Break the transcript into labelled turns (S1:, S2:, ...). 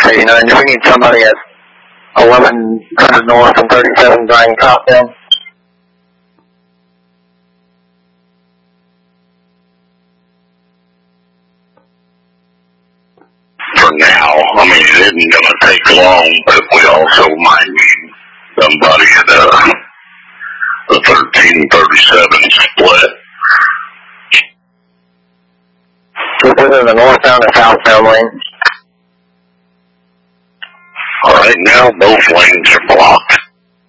S1: 89. Do we need somebody at 1100 North and 37 Brian Coffin?
S2: For now, I mean, it isn't going to take long, but we also might need somebody at the 1337 split.
S1: Is it in the northbound or southbound lane?
S2: All right, now both lanes are blocked.